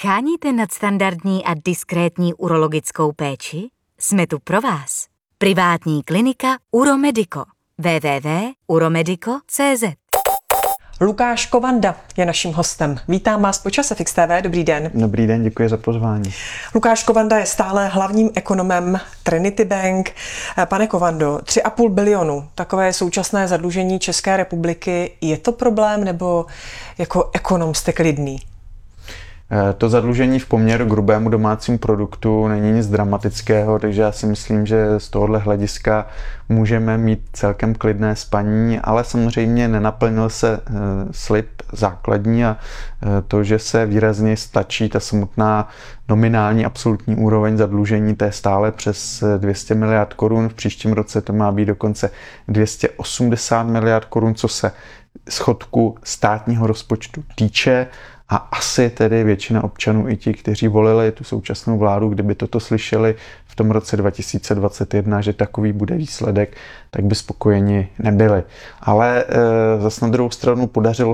Scháníte nadstandardní a diskrétní urologickou péči? Jsme tu pro vás. Privátní klinika Uromedico. www.uromedico.cz. Lukáš Kovanda je naším hostem. Vítám vás po Čase Fix TV. Dobrý den. Dobrý den, děkuji za pozvání. Lukáš Kovanda je stále hlavním ekonomem Trinity Bank. Pane Kovando, 3,5 bilionu, takové je současné zadlužení České republiky. Je to problém, nebo jako ekonom jste klidný? To zadlužení v poměru k hrubému domácímu produktu není nic dramatického, takže já si myslím, že z tohohle hlediska můžeme mít celkem klidné spaní, ale samozřejmě nenaplnil se slib základní a to, že se výrazně stačí ta samotná nominální absolutní úroveň zadlužení, to je stále přes 200 miliard korun, v příštím roce to má být dokonce 280 miliard korun, co se schodku státního rozpočtu týče. A asi tedy většina občanů, i ti, kteří volili tu současnou vládu, kdyby toto slyšeli v tom roce 2021, že takový bude výsledek, tak by spokojeni nebyli. Ale zase na druhou stranu podařilo